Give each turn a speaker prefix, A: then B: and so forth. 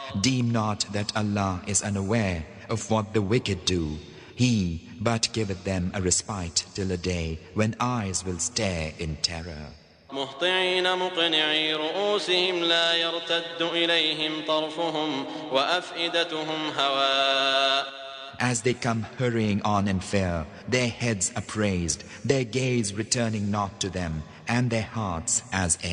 A: Deem not that Allah is unaware of what the wicked do. He but giveth them a respite till a day when eyes will stare in terror.
B: مهطعين مقنعي رؤوسهم لا يرتد إليهم طرفهم وأفئدتهم هواء.
A: As they come hurrying on in fear, their heads upraised, their gaze returning not to them, and their hearts as air.